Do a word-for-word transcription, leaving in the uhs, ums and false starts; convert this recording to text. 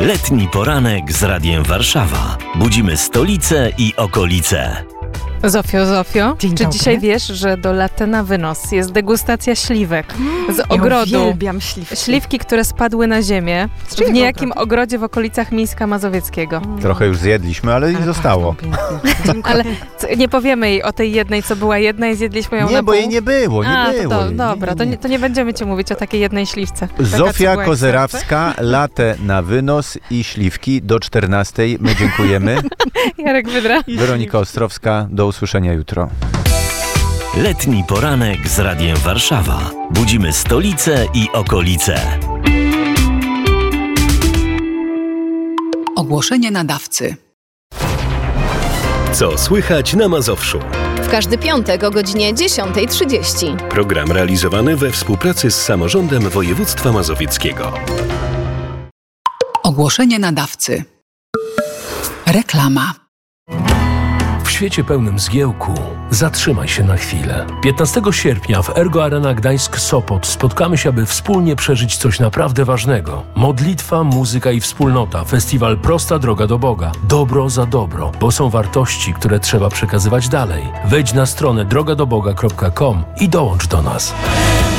Letni poranek z Radiem Warszawa. Budzimy stolicę i okolice. Zofio, Zofio, Dzień czy dobry. dzisiaj wiesz, że do latte na wynos jest degustacja śliwek z Ja ogrodu? uwielbiam śliwki. Śliwki, które spadły na ziemię w czyjego niejakim ogrodu? ogrodzie w okolicach Mińska Mazowieckiego. Trochę już zjedliśmy, ale i Ale zostało. pachną pięknie. Dziękuję. Ale c- nie powiemy jej o tej jednej, co była jedna i zjedliśmy ją Nie, na bo pół. jej nie było, nie A, było. to, jej. do, dobra, nie, to nie. nie, to nie będziemy ci mówić o takiej jednej śliwce. Zofia była Kozerawska, latte na wynos i śliwki do czternastej. My dziękujemy. Jarek Wydra. Weronika Ostrowska, do usłyszenia jutro. Letni poranek z Radiem Warszawa. Budzimy stolicę i okolice. Ogłoszenie nadawcy. Co słychać na Mazowszu? W każdy piątek o godzinie dziesiąta trzydzieści. Program realizowany we współpracy z Samorządem Województwa Mazowieckiego. Ogłoszenie nadawcy. Reklama. W świecie pełnym zgiełku zatrzymaj się na chwilę. piętnastego sierpnia w Ergo Arena Gdańsk-Sopot spotkamy się, aby wspólnie przeżyć coś naprawdę ważnego. Modlitwa, muzyka i wspólnota. Festiwal Prosta droga do Boga. Dobro za dobro, bo są wartości, które trzeba przekazywać dalej. Wejdź na stronę droga do boga kropka com i dołącz do nas.